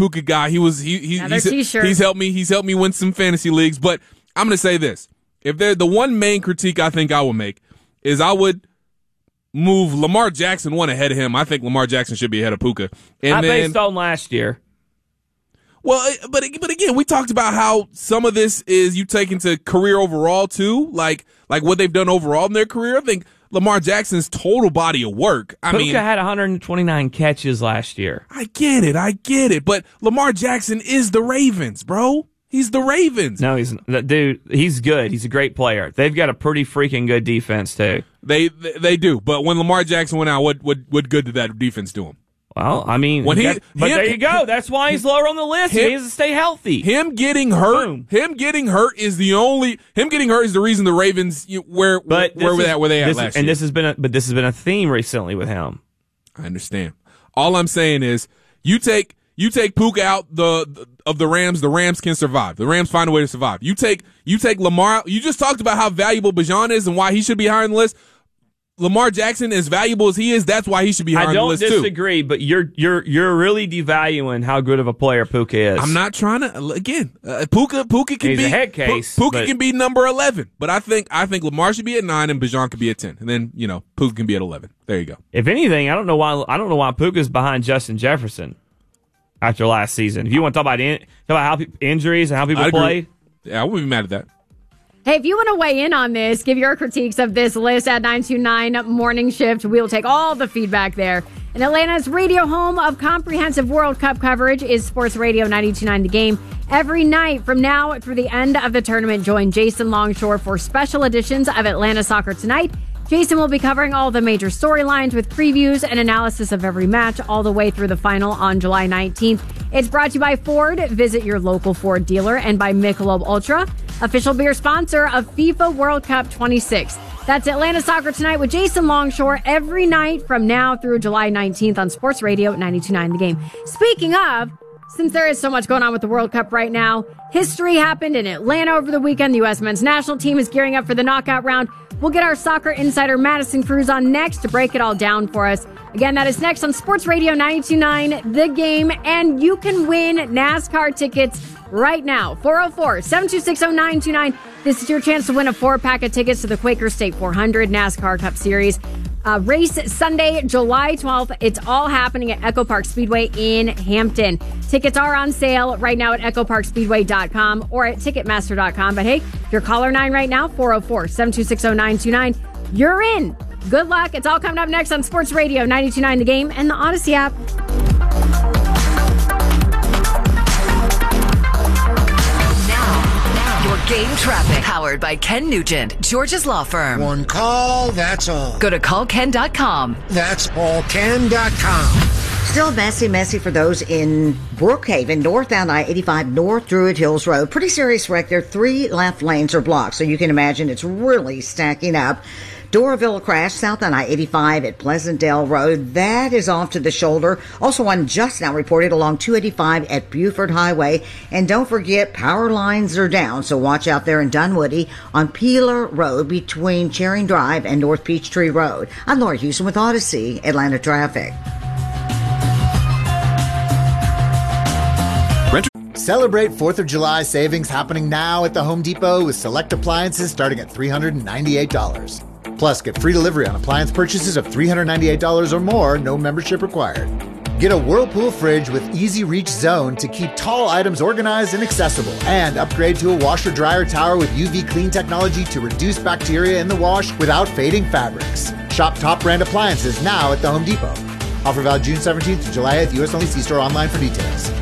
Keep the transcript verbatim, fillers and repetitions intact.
Puka guy. He was he, he Another he's, t-shirt. he's helped me. He's helped me win some fantasy leagues. But I'm going to say this: if they're the one main critique I think I will make is I would move Lamar Jackson one ahead of him. I think Lamar Jackson should be ahead of Puka. And Not then, based on last year. Well, but but again, we talked about how some of this is you take into career overall too, like like what they've done overall in their career. I think Lamar Jackson's total body of work. I Puka mean, had one hundred twenty-nine catches last year. I get it, I get it, but Lamar Jackson is the Ravens, bro. He's the Ravens. No, he's dude. He's good. He's a great player. They've got a pretty freaking good defense too. They they, they do, but when Lamar Jackson went out, what what what good did that defense do him? Well, I mean, When he- that- but him- there you go. That's why he's lower on the list. him- he has to stay healthy. Him getting hurt, Boom. him getting hurt is the only him getting hurt is the reason the Ravens you, where But where this were is- they at where they at this last is, and year. this has been a, but this has been a theme recently with him. I understand. All I'm saying is you take you take Puka out the, the of the Rams, the Rams can survive. The Rams find a way to survive. You take you take Lamar. You just talked about how valuable Bijan is and why he should be higher on the list. Lamar Jackson, as valuable as he is, that's why he should be higher I on the don't list too. disagree, but you're you're you're really devaluing how good of a player Puka is. I'm not trying to again. Uh, Puka Puka can He's be a head case, Puka but- can be number eleven, but I think I think Lamar should be at nine and Bijan could be at ten, and then you know Puka can be at eleven. There you go. If anything, I don't know why I don't know why Puka's behind Justin Jefferson after last season. If you want to talk about in, talk about how pe- injuries and how people I'd agree. played, Yeah, I wouldn't be mad at that. Hey, if you want to weigh in on this, give your critiques of this list at nine two nine Morning Shift. We'll take all the feedback there. And Atlanta's radio home of comprehensive World Cup coverage is Sports Radio ninety-two point nine The Game. Every night from now through the end of the tournament, join Jason Longshore for special editions of Atlanta Soccer Tonight. Jason will be covering all the major storylines with previews and analysis of every match all the way through the final on July nineteenth. It's brought to you by Ford. Visit your local Ford dealer, and by Michelob Ultra, official beer sponsor of FIFA World Cup twenty-six. That's Atlanta Soccer Tonight with Jason Longshore every night from now through July nineteenth on Sports Radio ninety-two point nine The Game. Speaking of, since there is so much going on with the World Cup right now, history happened in Atlanta over the weekend. The U S men's national team is gearing up for the knockout round. We'll get our soccer insider Madison Cruz on next to break it all down for us. Again, that is next on Sports Radio ninety-two point nine The Game, and you can win NASCAR tickets right now. four oh four, seven two six, oh nine two nine. This is your chance to win a four-pack of tickets to the Quaker State four hundred NASCAR Cup Series. Uh, race Sunday, July twelfth. It's all happening at Echo Park Speedway in Hampton. Tickets are on sale right now at echo park speedway dot com or at ticketmaster dot com. But hey, if you're caller nine right now, four oh four, seven two six, oh nine two nine, you're in. Good luck. It's all coming up next on Sports Radio ninety-two point nine The Game and the Odyssey app. Game traffic powered by Ken Nugent, George's law firm. One call, that's all. Go to call ken dot com. That's all ken dot com. Still messy, messy for those in Brookhaven, northbound I eighty-five, North Druid Hills Road. Pretty serious wreck there. Three left lanes are blocked, so you can imagine it's really stacking up. Doraville crash south on I eighty-five at Pleasantdale Road. That is off to the shoulder. Also, one just now reported along two eighty-five at Buford Highway. And don't forget, power lines are down, so watch out there in Dunwoody on Peeler Road between Charing Drive and North Peachtree Road. I'm Laura Houston with Odyssey Atlanta Traffic. Celebrate fourth of July savings happening now at the Home Depot with select appliances starting at three hundred ninety-eight dollars. Plus, get free delivery on appliance purchases of three hundred ninety-eight dollars or more, no membership required. Get a Whirlpool fridge with easy reach zone to keep tall items organized and accessible. And upgrade to a washer dryer tower with U V clean technology to reduce bacteria in the wash without fading fabrics. Shop top brand appliances now at the Home Depot. Offer valid June seventeenth to July eighth, U S only. See store online for details.